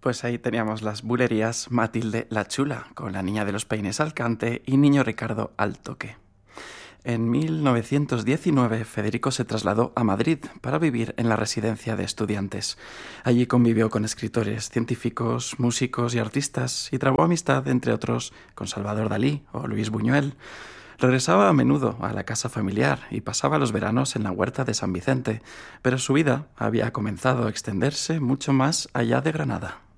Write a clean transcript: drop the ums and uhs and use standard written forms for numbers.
Pues ahí teníamos las bulerías Matilde la Chula, con la niña de los peines al cante y Niño Ricardo al toque. En 1919, Federico se trasladó a Madrid para vivir en la residencia de estudiantes. Allí convivió con escritores, científicos, músicos y artistas y trabó amistad, entre otros, con Salvador Dalí o Luis Buñuel. Regresaba a menudo a la casa familiar y pasaba los veranos en la huerta de San Vicente, pero su vida había comenzado a extenderse mucho más allá de Granada.